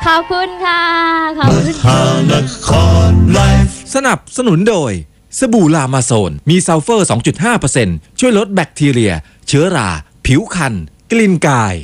ขอบคุณค่ะขอบคุณสนับสนุนโดยสบู่ลามาโซนมีซัลเฟอร์ 2.5% ช่วยลดแบคทีเรียเชื้อราผิวคันกลิ่นกาย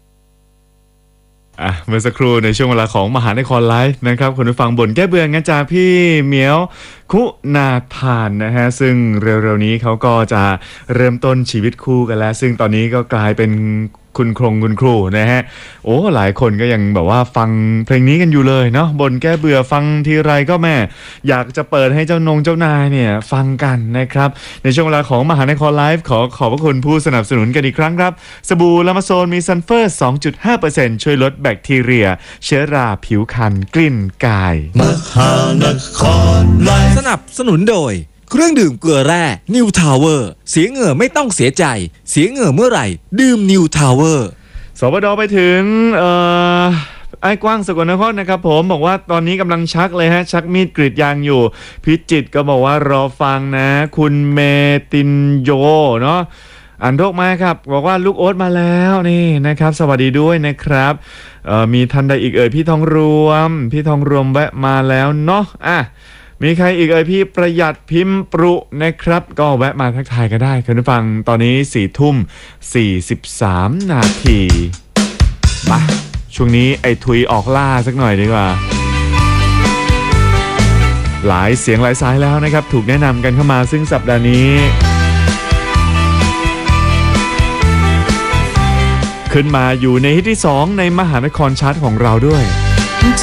เมื่อสักครู่ในช่วงเวลาของมหานครไลฟ์นะครับคุณผู้ฟังบ่นแก้เบื่องั้นจากพี่เหมียวคุณาพานนะฮะซึ่งเร็วๆนี้เขาก็จะเริ่มต้นชีวิตคู่กันแล้วซึ่งตอนนี้ก็กลายเป็นคุณครูนะฮะโอ้หลายคนก็ยังแบบว่าฟังเพลงนี้กันอยู่เลยเนาะบ่นแก้เบื่อฟังทีไรก็แม่อยากจะเปิดให้เจ้านายเนี่ยฟังกันนะครับในช่วงเวลาของมหานครไลฟ์ขอบพระคุณผู้สนับสนุนกันอีกครั้งครับสบู่ลามาโซนมีซัลเฟอร์ 2.5% ช่วยลดแบคทีเรียเชื้อราผิวคันกลิ่นกายมหานครไลฟ์สนับสนุนโดยเครื่องดื่มเกลือแร่นิวทาวเวอร์เสียเหงื่อไม่ต้องเสียใจเสียเหงื่อเมื่อไหร่ดื่มนิวทาวเวอร์สบดไปถึงไอ้กว้างสกลนครนะครับผมบอกว่าตอนนี้กำลังชักเลยฮะชักมีดกรีดยางอยู่พิจิตรก็บอกว่ารอฟังนะคุณเมตินโยเนาะอ่านโรคมาครับบอกว่าลูกโอ๊ตมาแล้วนี่นะครับสวัสดีด้วยนะครับมีทันใดอีกพี่ทองรวมแวะมาแล้วเนาะมีใครอีกพี่ประหยัดพิมพ์ปรุนะครับก็แวะมาทักทายก็ได้คุณผู้ฟังตอนนี้4:43 นาทีมาช่วงนี้ไอ้ทุยออกล่าสักหน่อยดีกว่าหลายเสียงหลายสายแล้วนะครับถูกแนะนำกันเข้ามาซึ่งสัปดาห์นี้ขึ้นมาอยู่ในฮิตที่2ในมหานครชาร์ตของเราด้วย